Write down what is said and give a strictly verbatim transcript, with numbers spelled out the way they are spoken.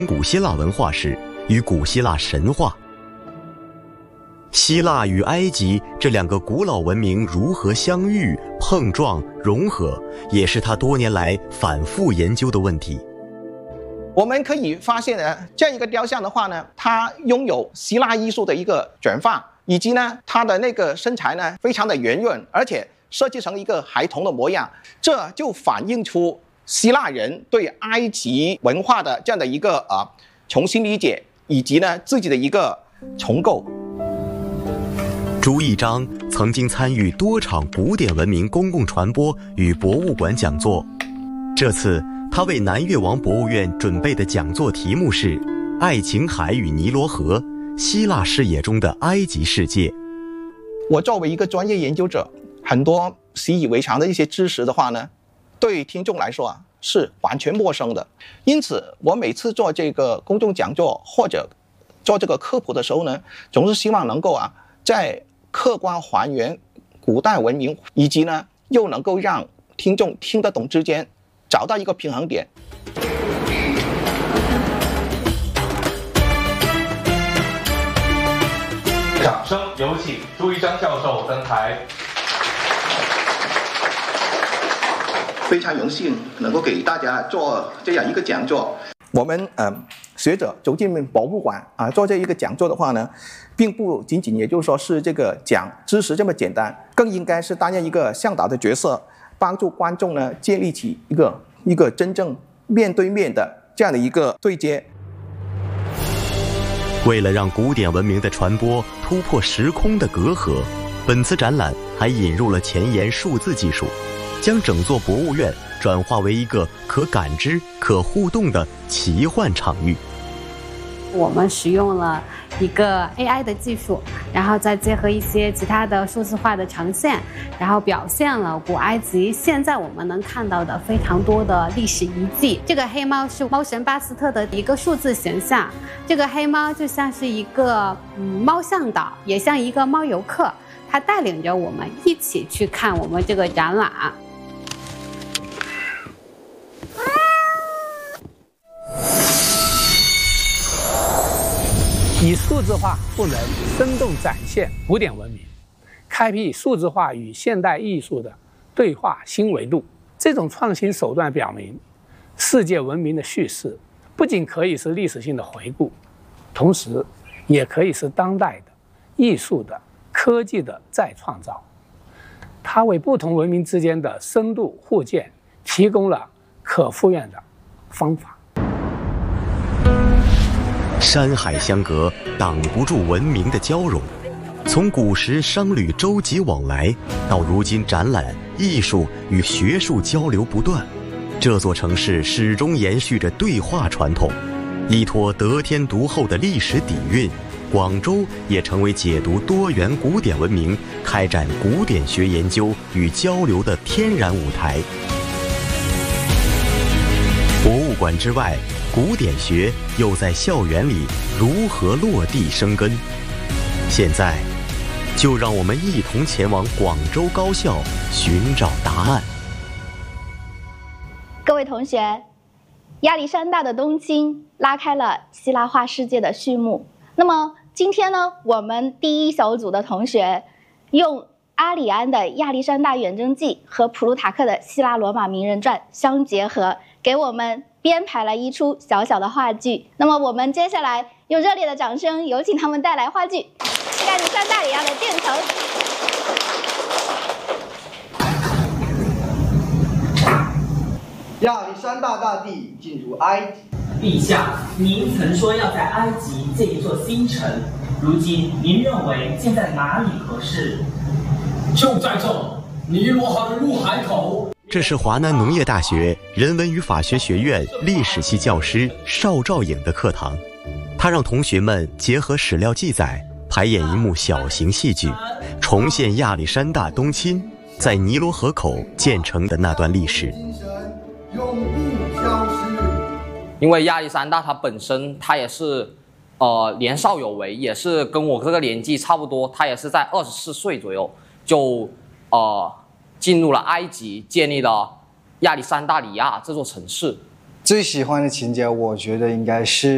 古希腊文化史与古希腊神话。希腊与埃及这两个古老文明如何相遇、碰撞、融合，也是他多年来反复研究的问题。 我们可以发现呢，这样一个雕像的话呢，它拥有希腊艺术的一个卷发，以及呢，它的那个身材呢非常的圆润，而且设计成一个孩童的模样，这就反映出希腊人对埃及文化的这样的一个啊、呃、重新理解，以及呢自己的一个重构。 朱一章曾经参与多场古典文明公共传播与博物馆讲座，这次他为南越王博物院准备的讲座题目是《爱琴海与尼罗河：希腊视野中的埃及世界》。 我作为一个专业研究者，很多习以为常的一些知识的话呢，对听众来说啊是完全陌生的。因此，我每次做这个公众讲座或者做这个科普的时候呢，总是希望能够啊在客观还原古代文明，以及呢又能够让听众听得懂之间找到一个平衡点。 掌声有请朱一章教授登台。 非常荣幸能够给大家做这样一个讲座。我们呃学者走进博物馆啊，做这一个讲座的话呢，并不仅仅也就是说是这个讲知识这么简单，更应该是担任一个向导的角色，帮助观众呢建立起一个一个真正面对面的这样的一个对接。 为了让古典文明的传播突破时空的隔阂，本次展览还引入了前沿数字技术，将整座博物院转化为一个可感知、可互动的奇幻场域。 我们使用了一个 A I 的技术，然后再结合一些其他的数字化的呈现，然后表现了古埃及现在我们能看到的非常多的历史遗迹。这个黑猫是猫神巴斯特的一个数字形象，这个黑猫就像是一个嗯猫向导，也像一个猫游客，它带领着我们一起去看我们这个展览。 以数字化赋能，生动展现古典文明，开辟数字化与现代艺术的对话新维度。这种创新手段表明，世界文明的叙事不仅可以是历史性的回顾，同时也可以是当代的艺术的、科技的再创造。它为不同文明之间的深度互鉴提供了可复原的方法。 山海相隔，挡不住文明的交融。从古时商旅舟楫往来，到如今展览、艺术与学术交流不断，这座城市始终延续着对话传统。依托得天独厚的历史底蕴，广州也成为解读多元古典文明、开展古典学研究与交流的天然舞台。博物馆之外，古典学又在校园里如何落地生根？现在，就让我们一同前往广州高校寻找答案。 各位同学，亚历山大的东京拉开了希腊化世界的序幕。那么今天呢，我们第一小组的同学用阿里安的《亚历山大远征记》和普鲁塔克的《希腊罗马名人传》相结合，给我们编排了一出小小的话剧。那么我们接下来用热烈的掌声，有请他们带来话剧《亚历山大里亚的建成》。 亚历山大大帝进入埃及。 陛下，您曾说要在埃及建一座新城，如今您认为建在哪里合适？ 就在这尼罗河的入海口。 这是华南农业大学人文与法学学院历史系教师邵兆颖的课堂，他让同学们结合史料记载，排演一幕小型戏剧，重现亚历山大东侵在尼罗河口建成的那段历史。 因为亚历山大他本身他也是呃年少有为，也是跟我这个年纪差不多，他也是在二十四岁左右就呃进入了埃及，建立了亚历山大里亚这座城市。 最喜欢的情节，我觉得应该是